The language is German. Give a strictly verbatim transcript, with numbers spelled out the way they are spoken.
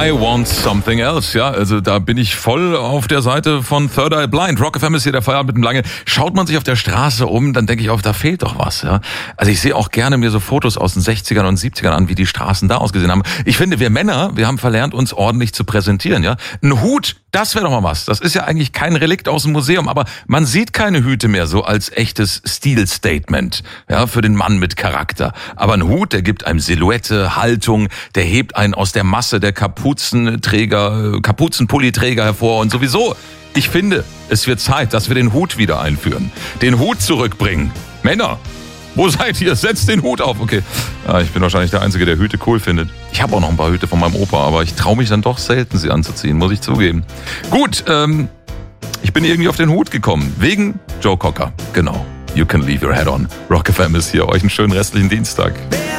I want something else, ja, also da bin ich voll auf der Seite von Third Eye Blind. Rock F M ist hier der Feierabend mit dem Lange. Schaut man sich auf der Straße um, dann denke ich auch, da fehlt doch was, ja. Also ich sehe auch gerne mir so Fotos aus den sechzigern und siebzigern an, wie die Straßen da ausgesehen haben. Ich finde, wir Männer, wir haben verlernt, uns ordentlich zu präsentieren, ja. Ein Hut, das wäre doch mal was. Das ist ja eigentlich kein Relikt aus dem Museum, aber man sieht keine Hüte mehr so als echtes Stilstatement, ja, für den Mann mit Charakter. Aber ein Hut, der gibt einem Silhouette, Haltung, der hebt einen aus der Masse der Kapuzenträger, Kapuzenpulliträger hervor und sowieso. Ich finde, es wird Zeit, dass wir den Hut wieder einführen. Den Hut zurückbringen. Männer, wo seid ihr? Setzt den Hut auf. Okay, ja, ich bin wahrscheinlich der Einzige, der Hüte cool findet. Ich habe auch noch ein paar Hüte von meinem Opa, aber ich traue mich dann doch selten, sie anzuziehen, muss ich zugeben. Gut, ähm, ich bin irgendwie auf den Hut gekommen. Wegen Joe Cocker. Genau. You can leave your head on. Rock F M ist hier. Euch einen schönen restlichen Dienstag.